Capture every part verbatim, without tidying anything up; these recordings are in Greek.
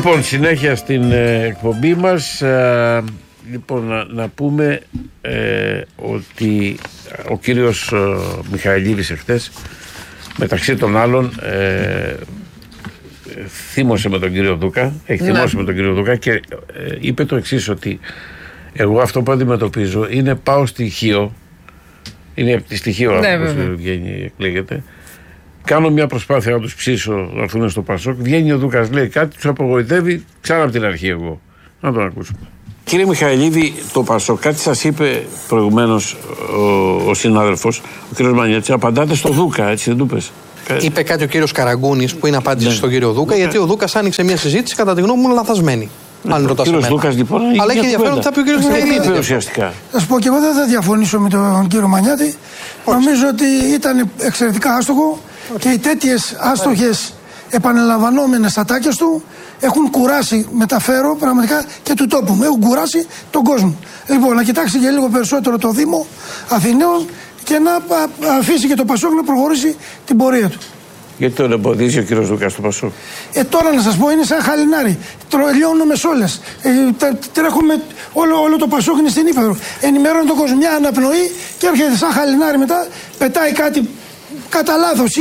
Λοιπόν, συνέχεια στην ε, εκπομπή μας. Ε, λοιπόν, να, να πούμε ε, ότι ο κύριος ε, Μιχαηλίδης εχθές, μεταξύ των άλλων, ε, θύμωσε με τον κύριο Δούκα, έχει ναι. θυμώσει με τον κύριο Δούκα και ε, είπε το εξής, ότι εγώ αυτό που αντιμετωπίζω είναι πάω στοιχείο, είναι από τη στοιχείο, ναι, όπως βγαίνει, εκλέγεται. Κάνω μια προσπάθεια να τους ψήσω να έρθουν στο Πασόκ. Βγαίνει ο Δούκας, λέει κάτι, τους απογοητεύει ξανά από την αρχή εγώ. Να τον ακούσουμε. Κύριε Μιχαηλίδη, το Πασόκ, κάτι σας είπε προηγουμένως ο, ο συνάδελφος, ο κύριος Μανιάτση, απαντάτε στο Δούκα, έτσι δεν του πες? Είπε κάτι ο κύριος Καραγκούνης που είναι απάντηση, ναι, στον κύριο Δούκα, ναι, γιατί ο Δούκας άνοιξε μια συζήτηση κατά τη γνώμη μου λαθασμένη. Ναι, αν ρωτάς εμένα. Δούκας, λοιπόν, αλλά έχει ενδιαφέρον ότι θα πει ο κύριος Μιχαηλίδη. Ουσιαστικά. Θα σου πω και εγώ δεν θα διαφωνήσω με τον κύριο Μανιάτη. Νομίζω ότι ήταν εξαιρετικά άστοχο. Και οι τέτοιες άστοχες επαναλαμβανόμενες ατάκες του έχουν κουράσει, μεταφέρω πραγματικά, και του τόπου μου. Έχουν κουράσει τον κόσμο. Λοιπόν, να κοιτάξει και λίγο περισσότερο το Δήμο Αθηναίων και να αφήσει και το Πασόκ να προχωρήσει την πορεία του. Γιατί τον εμποδίζει ο κύριος Δούκας στο Πασόκ? Ε, τώρα να σας πω, είναι σαν χαλινάρι. Λιώνουμε σόλες. Ε, τρέχουμε, όλο, όλο το Πασόκ είναι στην ύπεδρο. Ενημερώνει τον κόσμο, μια αναπνοή και έρχεται σαν χαλινάρι μετά, πετάει κάτι κατά λάθος ή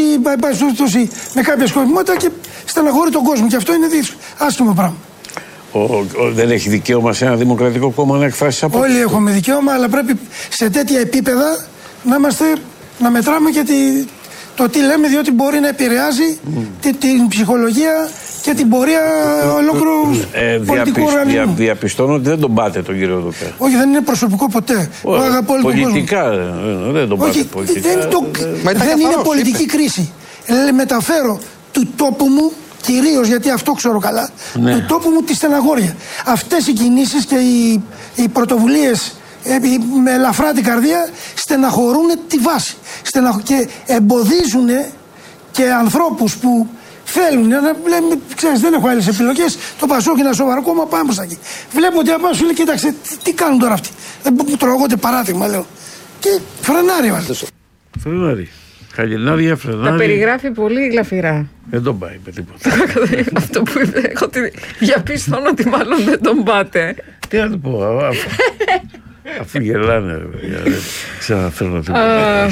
με κάποια σκοπιμότητα και στεναχωρεί τον κόσμο. Και αυτό είναι άσχημο πράγμα. Ο, ο, δεν έχει δικαίωμα σε ένα δημοκρατικό κόμμα να εκφράσει απόψεις? Όλοι έχουμε δικαίωμα, αλλά πρέπει σε τέτοια επίπεδα να, είμαστε, να μετράμε και τη, το τι λέμε, διότι μπορεί να επηρεάζει mm. την, την ψυχολογία και την πορεία ολόκληρου ε, πολιτικού οργανισμού. Δια, διαπιστώνω ότι δεν τον πάτε τον κύριο Δούκα. Όχι, δεν είναι προσωπικό ποτέ. Ο, αγαπώ πολιτικά δεν τον πάτε. Όχι, πολιτικά, δεν, το, δεν, δεν είναι πολιτική είπε. κρίση. Ε, μεταφέρω του τόπου μου, κυρίως γιατί αυτό ξέρω καλά, ναι, του τόπου μου τη στεναχώρια. Αυτές οι κινήσεις και οι, οι πρωτοβουλίες με ελαφρά την καρδία στεναχωρούν τη βάση. Στεναχω... και εμποδίζουν και ανθρώπους που θέλουν να λέμε, ξέρεις, δεν έχω άλλες επιλογές. Το Πασόκ είναι ένα σοβαρό κόμμα, πάμε προς τα εκεί. Βλέπω ότι απάνω σου λέει, κοίταξε, τι, τι κάνουν τώρα αυτοί. Δεν μου τρώγονται παράδειγμα, λέω. Και φρενάρι βάλτε. Φρενάρι. Χαλινάρια, φρενάρι. Τα περιγράφει πολύ γλαφυρά. Δεν τον πάει με τίποτα. Αυτό που είπε, ότι διαπιστώνω ότι μάλλον δεν τον πάτε. Τι να του πω, αφού, αφού γελάνε, ξαναφέρνω τίποτα.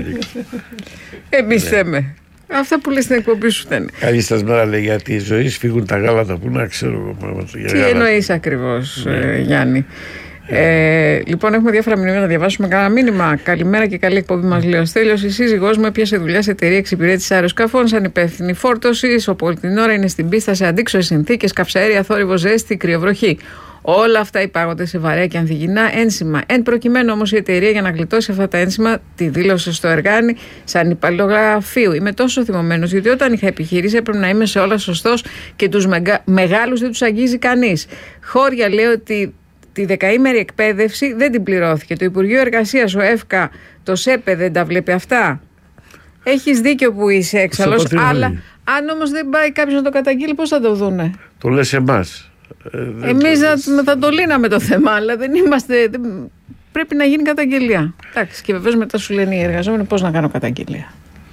Εμπιστεύμε. Αυτά που λες στην εκπομπή σου ήταν. Καλή σας μέρα, λέει, γιατί η ζωή σφίγγουν τα γάλατα που να ξέρω εγώ πράγματα. Τι εννοείς ακριβώς, ναι. Γιάννη? Ε, λοιπόν, έχουμε διάφορα μηνύματα να διαβάσουμε. Κάνα μήνυμα. Καλημέρα και καλή εκπομπή, μας λέει ο Στέλιος. Η σύζυγός μου έπιασε δουλειά σε εταιρεία εξυπηρέτησης αεροσκαφών σαν υπεύθυνη φόρτωσης. Όπου την ώρα είναι στην πίστα σε αντίξωες συνθήκες, καυσαέρια, θόρυβο, ζέστη, κρυοβροχή. Όλα αυτά υπάγονται σε βαρέα και ανθυγιεινά ένσημα. Εν προκειμένου όμως η εταιρεία, για να γλιτώσει αυτά τα ένσημα, τη δήλωσε στο εργάνι σαν υπαλληλογραφείου. Είμαι τόσο θυμωμένος, γιατί όταν είχα επιχειρήσει έπρεπε να είμαι σε όλα σωστός και τους μεγα... μεγάλους δεν τους αγγίζει κανείς. Χώρια λέει ότι τη δεκαήμερη εκπαίδευση δεν την πληρώθηκε. Το Υπουργείο Εργασίας, ο ΕΦΚΑ, το ΣΕΠΕ δεν τα βλέπει αυτά. Έχεις δίκιο που είσαι έξαλλος, αλλά αν όμως δεν πάει κάποιος να το καταγγείλει, πώς θα το δούνε? Το λες εμάς. Ε, Εμείς θα, θα το λύναμε το θέμα, αλλά δεν είμαστε. Δεν, πρέπει να γίνει καταγγελία. Εντάξει, και βεβαίως μετά σου λένε οι εργαζόμενοι πώς να κάνω καταγγελία.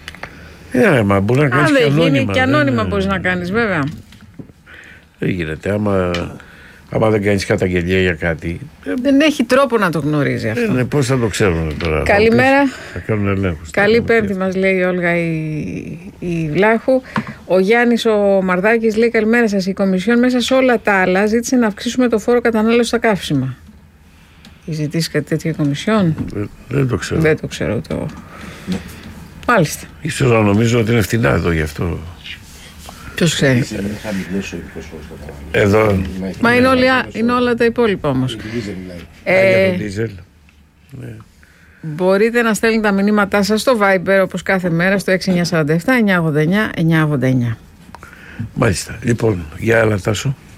Ε, μα μπορεί να κάνεις Αν και δεν ανώνυμα. γίνει, και ανώνυμα μπορείς να κάνεις, βέβαια. Δεν γίνεται. Άμα, άμα δεν κάνεις καταγγελία για κάτι. Δεν έχει τρόπο να το γνωρίζει αυτό. Ε, ναι, πώς θα το ξέρουν τώρα? Καλημέρα. Θα κάνουν ελέγχους. Καλή Πέμπτη, μας λέει η Όλγα η, η Βλάχου. Ο Γιάννης ο Μαρδάκης λέει καλημέρα σας. Η Κομισιόν μέσα σε όλα τα άλλα ζήτησε να αυξήσουμε το φόρο κατανάλωσης στα καύσιμα. Έχει ζητήσει κάτι τέτοιο η Κομισιόν? Δεν, δεν το ξέρω. Δεν το ξέρω το. Μάλιστα. Ίσως να νομίζω ότι είναι φτηνά εδώ γι' αυτό. Ποιος ξέρει. Εδώ. Μα είναι, όλοι, είναι όλα τα υπόλοιπα όμως. Ε, για τον δίζελ. Ναι. Μπορείτε να στέλνετε τα μηνύματά σας στο Viber όπως κάθε μέρα στο έξι εννιά τέσσερα επτά εννιά ογδόντα εννιά εννιά ογδόντα εννιά. Μάλιστα. Λοιπόν, για έλα Τάσο.